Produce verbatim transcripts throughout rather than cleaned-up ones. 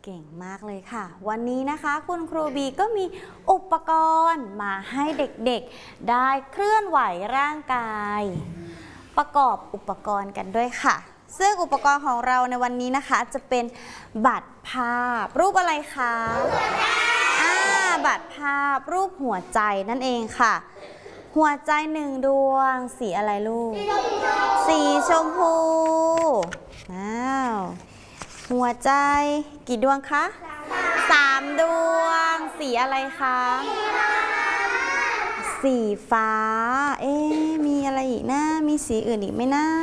เก่งมากเลยค่ะวันนี้นะคะคุณครูบีก็มีอุปกรณ์มาให้เด็กๆได้เคลื่อนไหวร่างกายประกอบอุปกรณ์กันด้วยค่ะซึ่งอุปกรณ์ของเราในวันนี้นะคะจะเป็นบัตรภาพรูปอะไรคะอ่าบัตรภาพรูปหัวใจนั่นเองค่ะหัวใจหนึ่งดวงสีอะไรลูกสีชมพูอ้าวหัวใจกี่ดวงคะสามดวงสีอะไรคะสีฟ้าเอ๊ะมีอะไรอีกนะมีสีอื่นอีกไหมนะ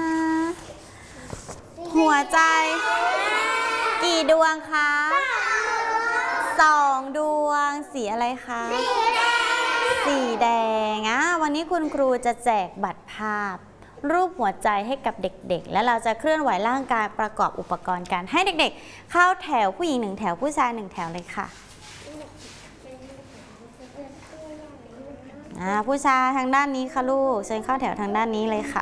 หัวใจกี่ดวงคะสองดวงสีอะไรคะสีแดงอ่ะวันนี้คุณครูจะแจกบัตรภาพรูปหัวใจให้กับเด็กๆและเราจะเคลื่อนไหวร่างกายประกอบอุปกรณ์กันให้เด็กๆเข้าแถวผู้หญิงหนึ่งแถวผู้ชายหนึ่งแถวเลยค่ะอ่าผู้ชายทางด้านนี้ค่ะลูกเชิญเข้าแถวทางด้านนี้เลยค่ะ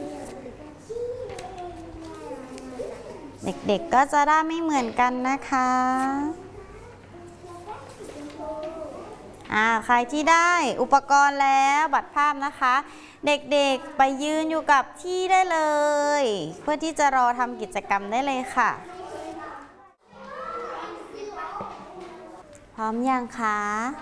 เด็กๆก็จะได้ไม่เหมือนกันนะคะอ่าใครที่ได้อุปกรณ์แล้วบัตรภาพนะคะเด็กๆไปยืนอยู่กับที่ได้เลยเพื่อที่จะรอทำกิจกรรมได้เลยค่ะพร้อมยังคะ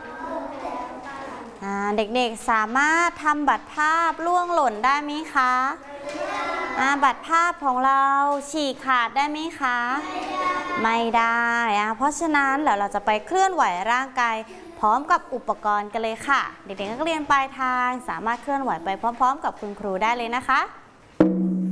อ่าเด็กๆสามารถทำบัตรภาพล่วงหล่นได้ไหมคะอ่าบัตรภาพของเราฉีกขาดได้ไหมคะไม่ได้อ่าเพราะฉะนั้นเดี๋ยวเราจะไปเคลื่อนไหวร่างกายพร้อมกับอุปกรณ์กันเลยค่ะเด็กๆนักเรียนปลายทางสามารถเคลื่อนไหวไปพร้อมๆกับคุณครูได้เลยนะคะ